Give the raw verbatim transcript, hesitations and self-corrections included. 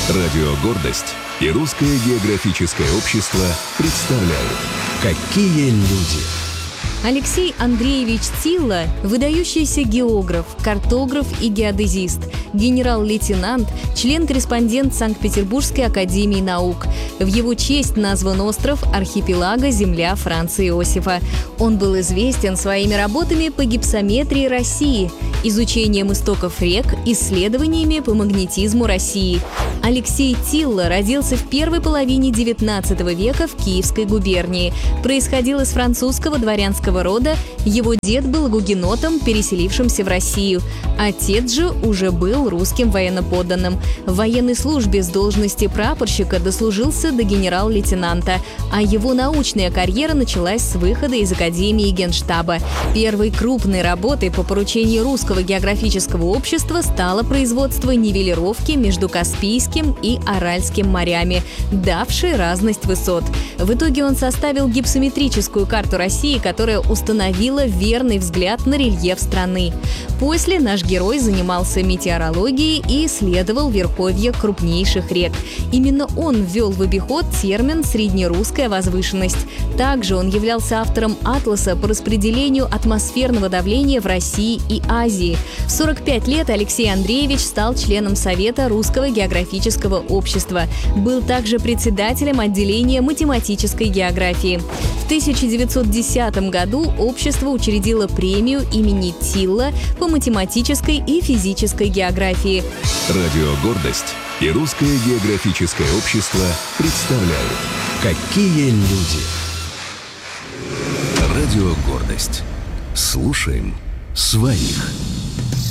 Радио «Гордость» и Русское географическое общество представляют «Какие люди». Алексей Андреевич Тилла – выдающийся географ, картограф и геодезист, генерал-лейтенант, член-корреспондент Санкт-Петербургской академии наук. В его честь назван остров архипелага «Земля» Франца Иосифа. Он был известен своими работами по гипсометрии России, изучением истоков рек, исследованиями по магнетизму России. Алексей Тилла родился в первой половине девятнадцатого века в Киевской губернии. Происходил из французского дворянского рода, его дед был гугенотом, переселившимся в Россию. Отец же уже был русским военноподданным. В военной службе с должности прапорщика дослужился до генерал-лейтенанта, а его научная карьера началась с выхода из Академии Генштаба. Первой крупной работой по поручению Русского географического общества стало производство нивелировки между Каспийским и Аральским морями, давшей разность высот. В итоге он составил гипсометрическую карту России, которая установила верный взгляд на рельеф страны. После наш герой занимался метеорологией и исследовал верховья крупнейших рек. Именно он ввел в обиход термин «среднерусская возвышенность». Также он являлся автором атласа по распределению атмосферного давления в России и Азии. В сорок пять лет Алексей Андреевич стал членом Совета Русского географического общества. Был также председателем отделения математической географии. В тысяча девятьсот десятом году общество учредило премию имени Тилла по математической и физической географии. Радио «Гордость» и Русское географическое общество представляют «Какие люди». Радио «Гордость». Слушаем своих.